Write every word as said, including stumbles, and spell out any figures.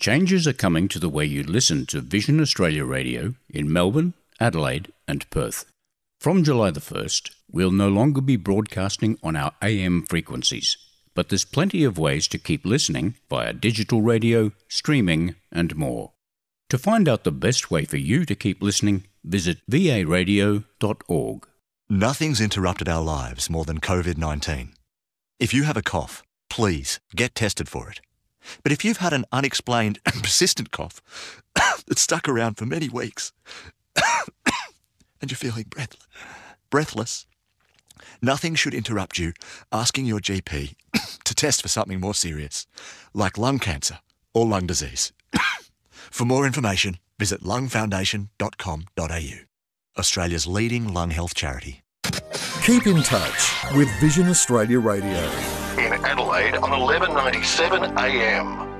Changes are coming to the way you listen to Vision Australia Radio in Melbourne, Adelaide and Perth. From July the first, we'll no longer be broadcasting on our A M frequencies, but there's plenty of ways to keep listening via digital radio, streaming and more. To find out the best way for you to keep listening, visit v a radio dot org. Nothing's interrupted our lives more than covid nineteen. If you have a cough, please get tested for it. But if you've had an unexplained and persistent cough that's stuck around for many weeks and you're feeling breathless, breathless, nothing should interrupt you asking your G P to test for something more serious, like lung cancer or lung disease. For more information, visit lung foundation dot com dot a u, Australia's leading lung health charity. Keep in touch with Vision Australia Radio. In Adelaide on eleven ninety-seven A M.